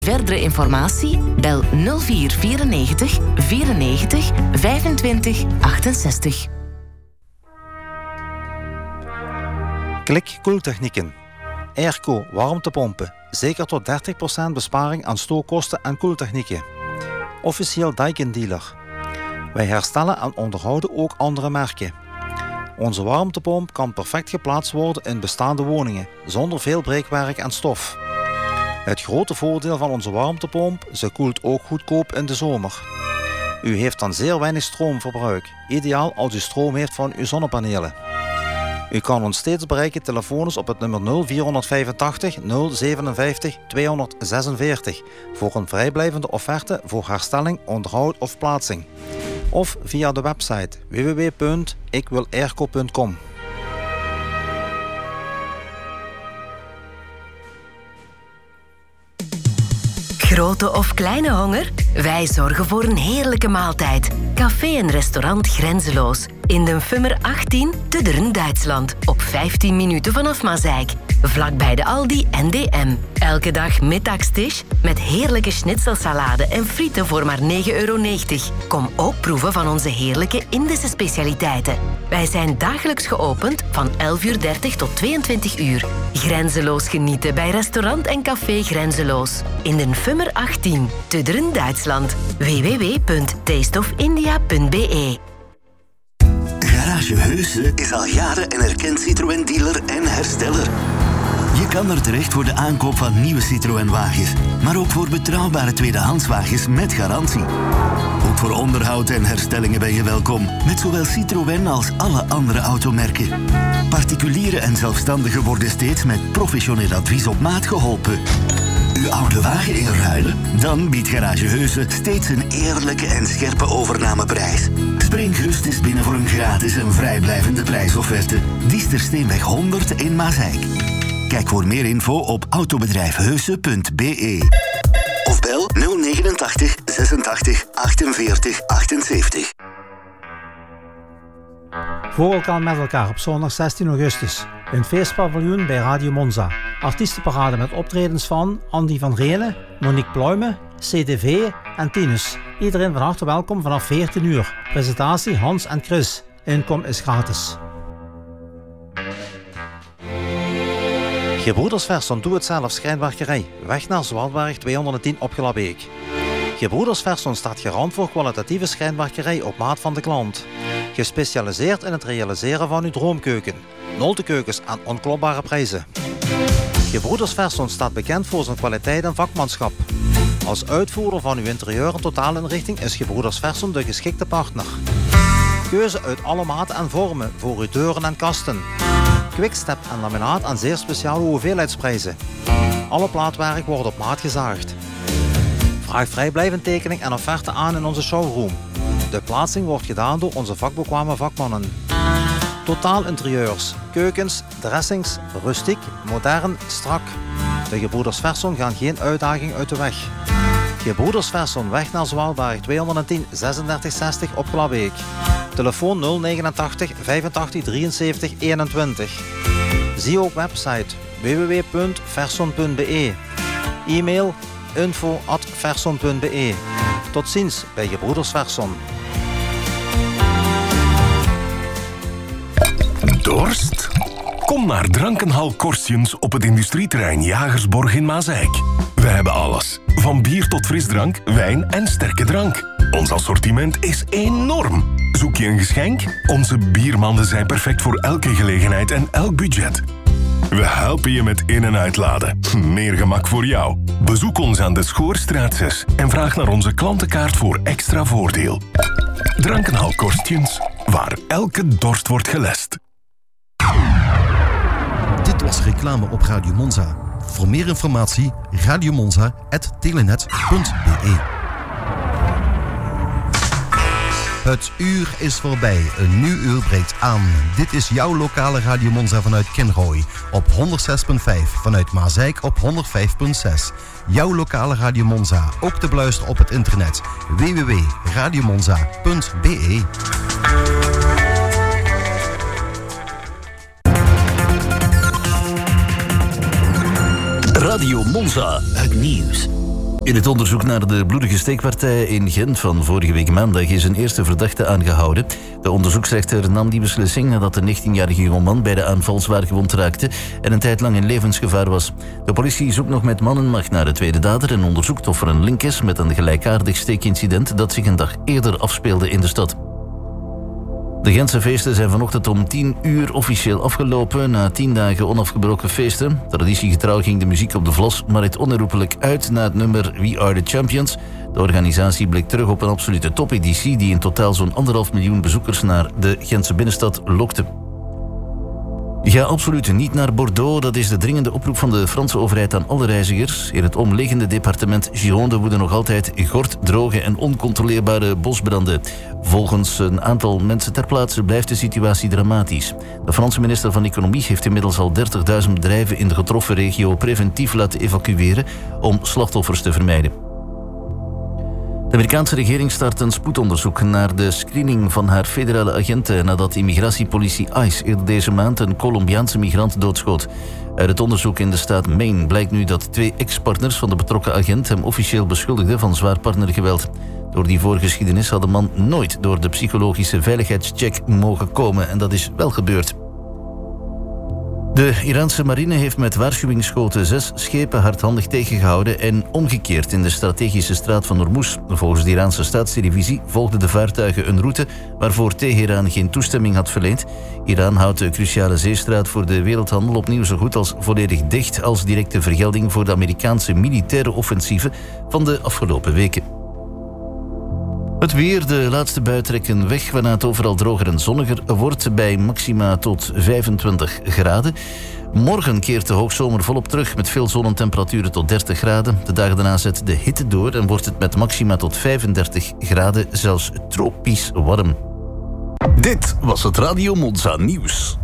Verdere informatie? Bel 0494 94 25 68. Klik Koeltechnieken. Airco warmtepompen. Zeker tot 30% besparing aan stookkosten en koeltechnieken. Officieel Daikin dealer. Wij herstellen en onderhouden ook andere merken. Onze warmtepomp kan perfect geplaatst worden in bestaande woningen, zonder veel breekwerk en stof. Het grote voordeel van onze warmtepomp, ze koelt ook goedkoop in de zomer. U heeft dan zeer weinig stroomverbruik, ideaal als u stroom heeft van uw zonnepanelen. U kan ons steeds bereiken telefonisch op het nummer 0485 057 246 voor een vrijblijvende offerte voor herstelling, onderhoud of plaatsing. Of via de website www.ikwilairco.com. Grote of kleine honger? Wij zorgen voor een heerlijke maaltijd. Café en restaurant Grenzeloos. In de Fummer 18 te Dern, Duitsland. Op 15 minuten vanaf Mazeik. Vlakbij de Aldi en DM. Elke dag middagstisch met heerlijke schnitzelsalade en frieten voor maar €9,90. Kom ook proeven van onze heerlijke Indische specialiteiten. Wij zijn dagelijks geopend van 11:30 tot 22 uur. Grenzeloos genieten bij restaurant en café Grenzeloos. In de Fummer 18 te Dern, Duitsland. www.tasteofindia.be. Garage Heuse is al jaren een erkend Citroën-dealer en hersteller. Je kan er terecht voor de aankoop van nieuwe Citroën-wagens, maar ook voor betrouwbare tweedehandswagens met garantie. Ook voor onderhoud en herstellingen ben je welkom, met zowel Citroën als alle andere automerken. Particulieren en zelfstandigen worden steeds met professioneel advies op maat geholpen. Uw oude wagen inruilen? Dan biedt Garage Heuse steeds een eerlijke en scherpe overnameprijs. Spring gerust eens binnen voor een gratis en vrijblijvende prijsofferte. Diestersteenweg 100 in Mazeik. Kijk voor meer info op autobedrijfheuse.be. Of bel 089 86 48 78. Voor elkaar met elkaar op zondag 16 augustus. Een feestpaviljoen bij Radio Monza. Artiestenparade met optredens van Andy van Renen, Monique Pluime, CTV en Tinus. Iedereen van harte welkom vanaf 14 uur. Presentatie Hans en Chris. Inkom is gratis. Gebroeders Verson doe-het-zelf schrijnwerkerij. Weg naar Zwartberg 210 op Glabbeek. Gebroeders Verson staat garant voor kwalitatieve schrijnwerkerij op maat van de klant. Gespecialiseerd in het realiseren van uw droomkeuken. Noltekeukens aan onklopbare prijzen. Gebroeders Verson staat bekend voor zijn kwaliteit en vakmanschap. Als uitvoerder van uw interieur en totaalinrichting is Gebroeders Verson de geschikte partner. Keuze uit alle maten en vormen voor uw deuren en kasten. Quickstep en laminaat aan zeer speciale hoeveelheidsprijzen. Alle plaatwerk wordt op maat gezaagd. Vraag vrijblijvend tekening en offerte aan in onze showroom. De plaatsing wordt gedaan door onze vakbekwame vakmannen. Totaal interieurs, keukens, dressings, rustiek, modern, strak. De Gebroeders Verson gaan geen uitdaging uit de weg. Gebroeders Verson, weg naar Zwaalberg 210 3660 op Glabbeek. Telefoon 089 85 73 21. Zie ook website www.verson.be. E-mail info@verson.be. Tot ziens bij Gebroeders Verson. Dorst? Kom naar Drankenhal Korstjens op het industrieterrein Jagersborg in Mazeik. We hebben alles. Van bier tot frisdrank, wijn en sterke drank. Ons assortiment is enorm. Zoek je een geschenk? Onze biermanden zijn perfect voor elke gelegenheid en elk budget. We helpen je met in- en uitladen. Meer gemak voor jou. Bezoek ons aan de Schoorstraat 6 en vraag naar onze klantenkaart voor extra voordeel. Drankenhal Korstjens, waar elke dorst wordt gelest. Dit was reclame op Radio Monza. Voor meer informatie radiomonza@telenet.be. Het uur is voorbij. Een nieuw uur breekt aan. Dit is jouw lokale Radio Monza vanuit Kinrooi. Op 106.5. Vanuit Mazeik op 105.6. Jouw lokale Radio Monza. Ook te beluisteren op het internet. www.radiomonza.be. Radio Monza. Het nieuws In het onderzoek naar de bloedige steekpartij in Gent van vorige week maandag is een eerste verdachte aangehouden. De onderzoeksrechter nam die beslissing nadat de 19-jarige jongeman bij de aanval zwaar gewond raakte en een tijd lang in levensgevaar was. De politie zoekt nog met man en macht naar de tweede dader en onderzoekt of er een link is met een gelijkaardig steekincident dat zich een dag eerder afspeelde in de stad. De Gentse feesten zijn vanochtend om 10 uur officieel afgelopen na 10 dagen onafgebroken feesten. Traditiegetrouw ging de muziek op de vlos, maar het onherroepelijk uit na het nummer We Are The Champions. De organisatie bleek terug op een absolute topeditie die in totaal zo'n 1,5 miljoen bezoekers naar de Gentse binnenstad lokte. Ga absoluut niet naar Bordeaux, dat is de dringende oproep van de Franse overheid aan alle reizigers. In het omliggende departement Gironde woeden nog altijd gort, droge en oncontroleerbare bosbranden. Volgens een aantal mensen ter plaatse blijft de situatie dramatisch. De Franse minister van Economie heeft inmiddels al 30.000 bedrijven in de getroffen regio preventief laten evacueren om slachtoffers te vermijden. De Amerikaanse regering start een spoedonderzoek naar de screening van haar federale agenten nadat immigratiepolitie ICE eerder deze maand een Colombiaanse migrant doodschoot. Uit het onderzoek in de staat Maine blijkt nu dat 2 ex-partners van de betrokken agent hem officieel beschuldigden van zwaar partnergeweld. Door die voorgeschiedenis had de man nooit door de psychologische veiligheidscheck mogen komen en dat is wel gebeurd. De Iraanse marine heeft met waarschuwingsschoten 6 schepen hardhandig tegengehouden en omgekeerd in de strategische straat van Hormuz. Volgens de Iraanse staatstelevisie volgden de vaartuigen een route waarvoor Teheran geen toestemming had verleend. Iran houdt de cruciale zeestraat voor de wereldhandel opnieuw zo goed als volledig dicht als directe vergelding voor de Amerikaanse militaire offensieven van de afgelopen weken. Het weer, de laatste bui trekken weg, waarna het overal droger en zonniger wordt bij maxima tot 25 graden. Morgen keert de hoogzomer volop terug met veel zon en temperaturen tot 30 graden. De dagen daarna zet de hitte door en wordt het met maxima tot 35 graden zelfs tropisch warm. Dit was het Radio Monza nieuws.